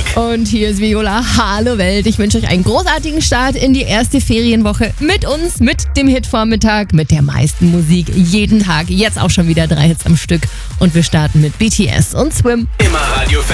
Und hier ist Viola. Hallo Welt. Ich wünsche euch einen großartigen Start in die erste Ferienwoche mit uns, mit dem Hitvormittag, mit der meisten Musik jeden Tag. Jetzt auch schon wieder 3 Hits am Stück. Und wir starten mit BTS und Swim. Immer Radio